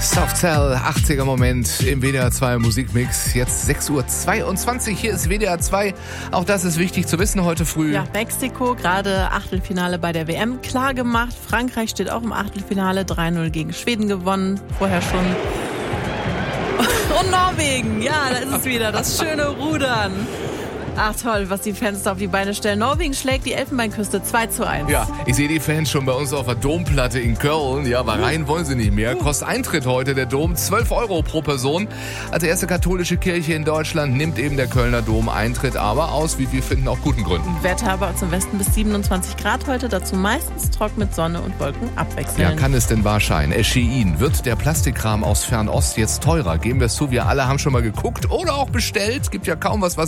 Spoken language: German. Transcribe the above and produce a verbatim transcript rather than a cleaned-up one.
Softcell, achtziger Moment im W D R zwei Musikmix. Jetzt sechs Uhr zweiundzwanzig, hier ist W D R zwei. Auch das ist wichtig zu wissen heute früh. Ja, Mexiko, gerade Achtelfinale bei der W M klar gemacht. Frankreich steht auch im Achtelfinale, drei null gegen Schweden gewonnen. Vorher schon. Und Norwegen, ja, da ist es wieder, das schöne Rudern. Ach toll, was die Fans da auf die Beine stellen. Norwegen schlägt die Elfenbeinküste zwei zu eins. Ja, ich sehe die Fans schon bei uns auf der Domplatte in Köln. Ja, aber rein wollen sie nicht mehr. Kostet Eintritt heute der Dom zwölf Euro pro Person. Als erste katholische Kirche in Deutschland nimmt eben der Kölner Dom Eintritt aber aus, wie wir finden, auch guten Gründen. Wetter bei uns im Westen bis siebenundzwanzig Grad heute. Dazu meistens trocken mit Sonne und Wolken abwechselnd. Ja, kann es denn wahr sein? Shein, wird der Plastikkram aus Fernost jetzt teurer? Geben wir es zu, wir alle haben schon mal geguckt oder auch bestellt. Gibt ja kaum was, was